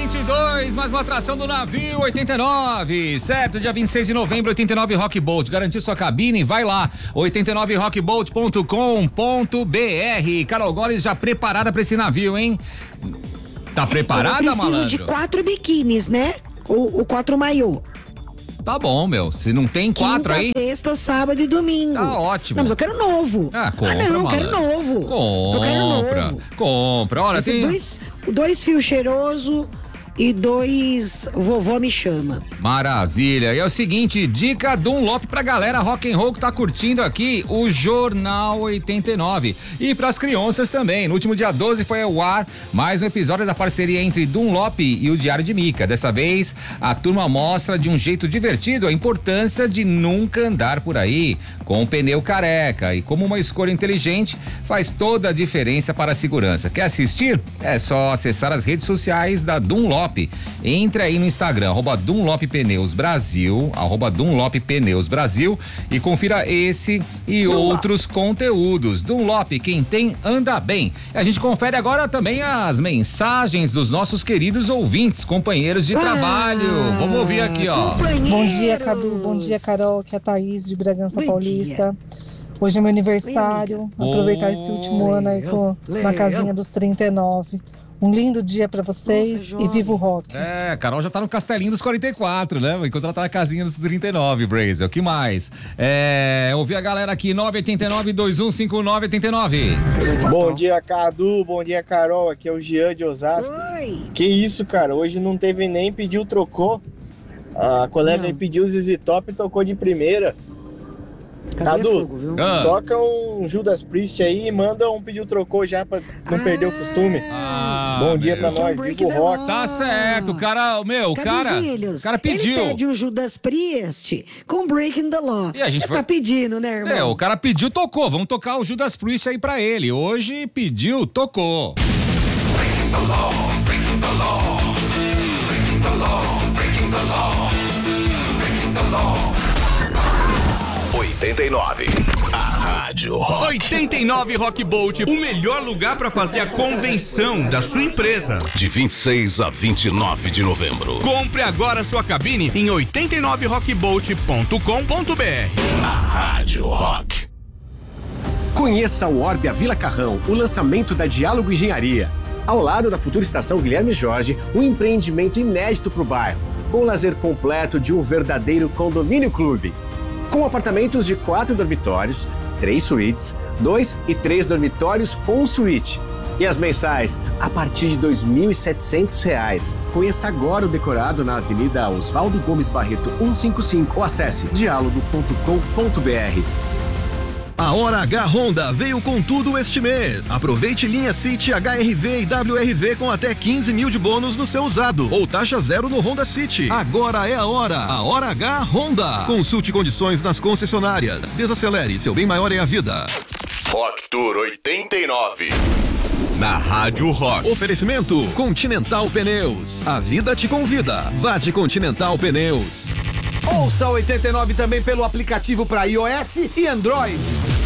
22, mais uma atração do navio 89, certo? Dia 26 de novembro, 89 Rock Boat. Garantiu sua cabine? Vai lá, 89rockboat.com.br. Carol Goles já preparada pra esse navio, hein? Tá preparada, malandro? Eu preciso de 4 biquínis, né? O 4 maiô. Tá bom, meu. Se não tem 4 aí. Sexta, sábado e domingo. Tá ótimo. Não, mas eu quero novo. Compra, não, eu quero novo. Compra. Eu quero novo. Compra. Olha, tem... dois fios cheiroso e 2 vovó me chama. Maravilha. E é o seguinte, dica Dunlop pra galera rock and roll que tá curtindo aqui o Jornal 89. E pras crianças também. No último dia 12 foi ao ar mais um episódio da parceria entre Dunlop e o Diário de Mica. Dessa vez, a turma mostra de um jeito divertido a importância de nunca andar por aí com o pneu careca e como uma escolha inteligente faz toda a diferença para a segurança. Quer assistir? É só acessar as redes sociais da Dunlop. Entre aí no Instagram, @DunlopPneusBrasil, @DunlopPneusBrasil e confira esse e outros conteúdos. Dunlop, quem tem, anda bem. A gente confere agora também as mensagens dos nossos queridos ouvintes, companheiros de trabalho. Vamos ouvir aqui, ó. Bom dia, Cadu. Bom dia, Carol. Que é a Thaís de Bragança Paulista. Hoje é meu aniversário. Aproveitar esse último ano aí na casinha dos 39. Um lindo dia pra vocês. Nossa, e viva o rock. Carol já tá no castelinho dos 44, né? Enquanto ela tá na casinha dos 39, Brazel. O que mais? Ouvir a galera aqui, 989-2159-89. Bom dia, Cadu. Bom dia, Carol. Aqui é o Jean de Osasco. Oi. Que isso, cara? Hoje não teve nem pediu, trocou. A colega aí pediu o ZZ Top e tocou de primeira. Cadu, fogo, viu? Toca um Judas Priest aí e manda um pediu trocou já pra não perder o costume. Bom dia pra nós, viva o rock. Tá certo, o cara pediu. Ele pede um Judas Priest com Breaking the Law. E a gente tá pedindo, né, irmão? O cara pediu, tocou. Vamos tocar o Judas Priest aí pra ele. Hoje pediu, tocou. Breaking the law, breaking the law, breaking the law, breaking the law, breaking the law. 89. A Rádio Rock. 89 Rock Boat, o melhor lugar para fazer a convenção da sua empresa. De 26 a 29 de novembro. Compre agora sua cabine em 89rockboat.com.br. A Rádio Rock. Conheça o Orbia Vila Carrão, o lançamento da Diálogo Engenharia. Ao lado da futura estação Guilherme Jorge, um empreendimento inédito para o bairro, com o lazer completo de um verdadeiro condomínio clube. Com apartamentos de 4 dormitórios, 3 suítes, 2 e 3 dormitórios com suíte. E as mensais a partir de R$ 2.700. Conheça agora o decorado na Avenida Oswaldo Gomes Barreto 155 ou acesse dialogo.com.br. A Hora H Honda veio com tudo este mês. Aproveite linha City, HRV e WRV com até 15 mil de bônus no seu usado ou taxa zero no Honda City. Agora é a hora. A Hora H Honda. Consulte condições nas concessionárias. Desacelere, seu bem maior é a vida. Rock Tour 89. Na Rádio Rock. Oferecimento Continental Pneus. A vida te convida. Vá de Continental Pneus. Ouça 89 também pelo aplicativo para iOS e Android.